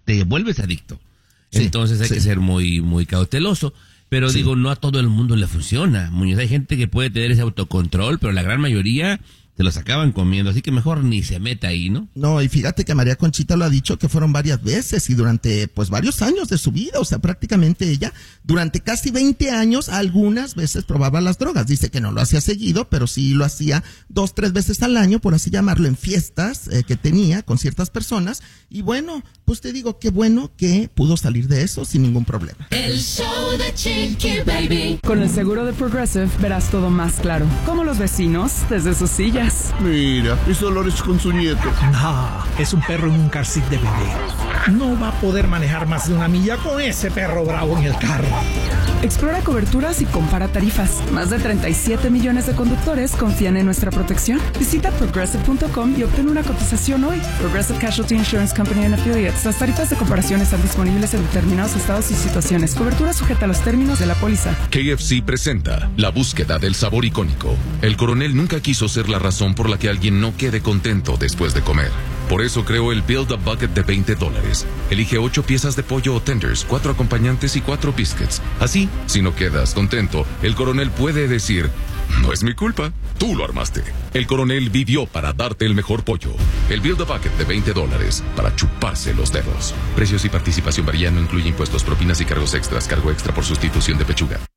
te vuelves adicto. Sí, Entonces hay que ser muy, muy cauteloso. Pero digo, no a todo el mundo le funciona. Muñoz, hay gente que puede tener ese autocontrol, pero la gran mayoría se los acaban comiendo, así que mejor ni se meta ahí, ¿no? No, y fíjate que María Conchita lo ha dicho que fueron varias veces y durante pues varios años de su vida, o sea, prácticamente ella durante casi 20 años algunas veces probaba las drogas. Dice que no lo hacía seguido, pero sí lo hacía 2, 3 veces al año, por así llamarlo, en fiestas que tenía con ciertas personas. Y bueno, pues te digo, qué bueno que pudo salir de eso sin ningún problema. El show de Chiqui Baby. Con el seguro de Progressive verás todo más claro, como los vecinos desde sus sillas. Mira, es Dolores con su nieto. No, es un perro en un car seat de bebé. No va a poder manejar más de 1 milla con ese perro bravo en el carro. Explora coberturas y compara tarifas. Más de 37 millones de conductores confían en nuestra protección. Visita Progressive.com y obtén una cotización hoy. Progressive Casualty Insurance Company and Affiliates. Las tarifas de comparación están disponibles en determinados estados y situaciones. Cobertura sujeta a los términos de la póliza. KFC presenta la búsqueda del sabor icónico. El coronel nunca quiso ser la razón por la que alguien no quede contento después de comer. Por eso creó el Build a Bucket de $20. Elige 8 piezas de pollo o tenders, 4 acompañantes y 4 biscuits. Así, si no quedas contento, el coronel puede decir: no es mi culpa, tú lo armaste. El coronel vivió para darte el mejor pollo. El Build a Bucket de $20 para chuparse los dedos. Precios y participación varían, no incluye impuestos, propinas y cargos extras. Cargo extra por sustitución de pechuga.